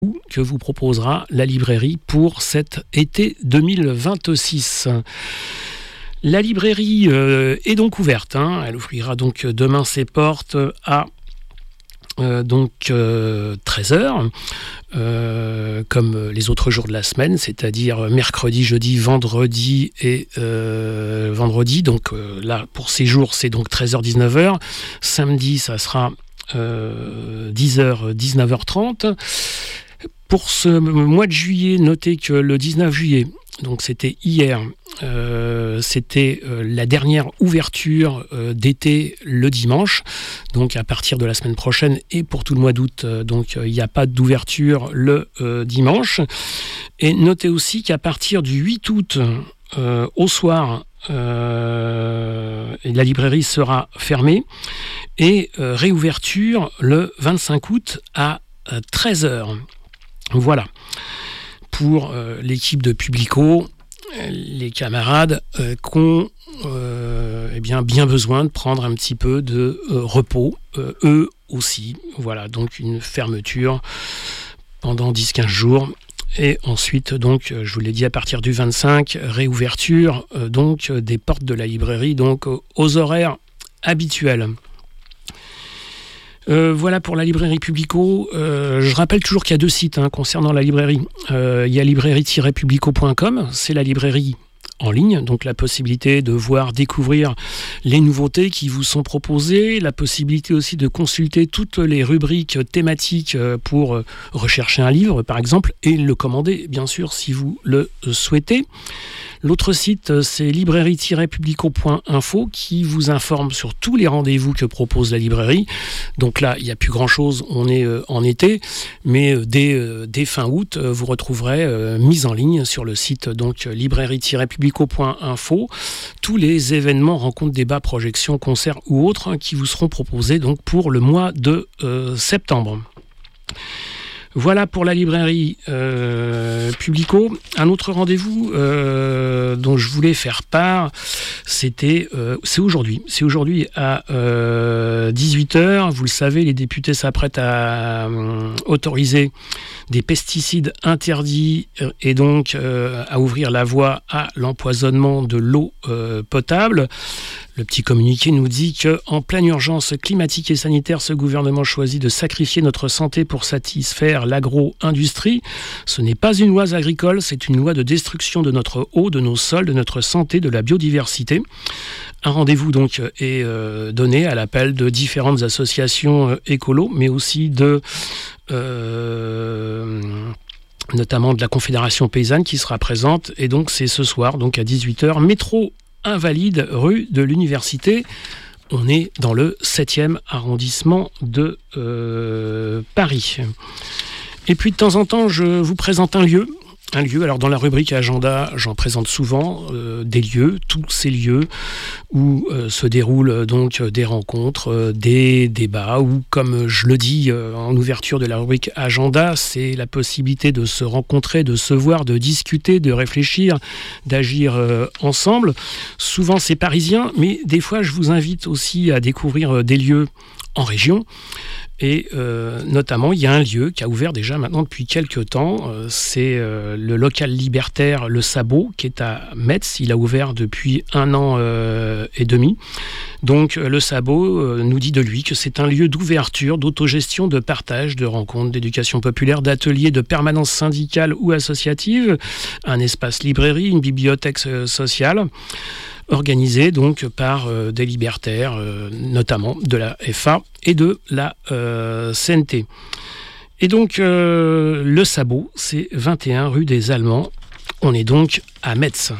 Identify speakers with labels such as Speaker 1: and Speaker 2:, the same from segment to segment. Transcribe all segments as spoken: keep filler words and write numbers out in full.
Speaker 1: que vous proposera la librairie pour cet été deux mille vingt-six. La librairie euh, est donc ouverte, hein. Elle ouvrira donc demain ses portes à euh, donc euh, treize heures, euh, comme les autres jours de la semaine, c'est-à-dire mercredi, jeudi, vendredi et euh, vendredi. Donc euh, là, pour ces jours, c'est donc treize heures, dix-neuf heures. Samedi, ça sera euh, dix heures, dix-neuf heures trente. Pour ce mois de juillet, notez que le dix-neuf juillet, donc c'était hier, euh, c'était euh, la dernière ouverture euh, d'été le dimanche. Donc à partir de la semaine prochaine et pour tout le mois d'août, euh, donc il n'y a pas d'ouverture le euh, dimanche. Et notez aussi qu'à partir du huit août euh, au soir, euh, la librairie sera fermée et euh, réouverture le vingt-cinq août à euh, treize heures. Voilà, pour euh, l'équipe de Publico, les camarades euh, qui ont euh, eh bien, bien besoin de prendre un petit peu de euh, repos, euh, eux aussi. Voilà, donc une fermeture pendant dix à quinze jours. Et ensuite, donc, je vous l'ai dit, à partir du vingt-cinq, réouverture euh, donc, des portes de la librairie donc, aux horaires habituels. Euh, voilà pour la librairie Publico. Euh, je rappelle toujours qu'il y a deux sites hein, concernant la librairie. Euh, il y a librairie tiret publico point com, c'est la librairie en ligne, donc la possibilité de voir, découvrir les nouveautés qui vous sont proposées, la possibilité aussi de consulter toutes les rubriques thématiques pour rechercher un livre, par exemple, et le commander, bien sûr, si vous le souhaitez. L'autre site, c'est librairie tiret publico point info qui vous informe sur tous les rendez-vous que propose la librairie. Donc là, il n'y a plus grand-chose, on est euh, en été, mais euh, dès, euh, dès fin août, euh, vous retrouverez euh, mise en ligne sur le site donc librairie tiret publico point info tous les événements, rencontres, débats, projections, concerts ou autres hein, qui vous seront proposés donc pour le mois de euh, septembre. Voilà pour la librairie euh, Publico. Un autre rendez-vous euh, dont je voulais faire part, c'était, euh, c'est aujourd'hui. C'est aujourd'hui à euh, dix-huit heures. Vous le savez, les députés s'apprêtent à euh, autoriser des pesticides interdits et donc euh, à ouvrir la voie à l'empoisonnement de l'eau euh, potable. Le petit communiqué nous dit qu'en pleine urgence climatique et sanitaire, ce gouvernement choisit de sacrifier notre santé pour satisfaire l'agro-industrie. Ce n'est pas une loi agricole, c'est une loi de destruction de notre eau, de nos sols, de notre santé, de la biodiversité. Un rendez-vous donc est euh, donné à l'appel de différentes associations euh, écolos, mais aussi de... Euh, notamment de la Confédération Paysanne qui sera présente. Et donc c'est ce soir, donc à dix-huit heures, métro Invalides, rue de l'Université. On est dans le septième arrondissement de euh, Paris. Et puis de temps en temps, je vous présente un lieu. Un lieu, alors dans la rubrique agenda, j'en présente souvent euh, des lieux, tous ces lieux où euh, se déroulent donc des rencontres, euh, des débats, ou comme je le dis euh, en ouverture de la rubrique agenda, c'est la possibilité de se rencontrer, de se voir, de discuter, de réfléchir, d'agir euh, ensemble. Souvent c'est parisien, mais des fois je vous invite aussi à découvrir des lieux en région. Et euh, notamment, il y a un lieu qui a ouvert déjà maintenant depuis quelques temps. Euh, c'est euh, le local libertaire Le Sabot, qui est à Metz. Il a ouvert depuis un an euh, et demi. Donc, Le Sabot euh, nous dit de lui que c'est un lieu d'ouverture, d'autogestion, de partage, de rencontres, d'éducation populaire, d'ateliers, de permanence syndicale ou associative, un espace librairie, une bibliothèque sociale, organisé donc par euh, des libertaires, euh, notamment de la F A et de la euh, C N T. Et donc, euh, Le Sabot, c'est vingt et un rue des Allemands. On est donc à Metz.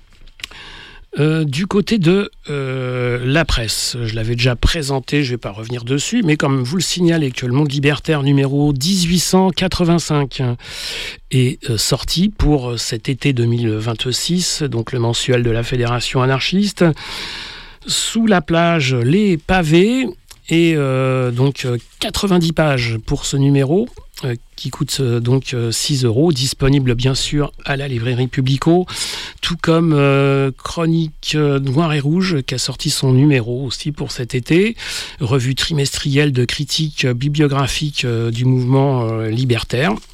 Speaker 1: Euh, du côté de euh, la presse, je l'avais déjà présenté, je ne vais pas revenir dessus, mais comme vous le signalez que le Monde Libertaire numéro dix-huit cent quatre-vingt-cinq est euh, sorti pour cet été deux mille vingt-six, donc le mensuel de la Fédération anarchiste, sous la plage Les Pavés, et euh, donc quatre-vingt-dix pages pour ce numéro, euh, qui coûte euh, donc euh, six euros, disponible bien sûr à la librairie Publico, tout comme euh, Chronique euh, Noir et Rouge, qui a sorti son numéro aussi pour cet été, revue trimestrielle de critique bibliographique euh, du mouvement euh, libertaire.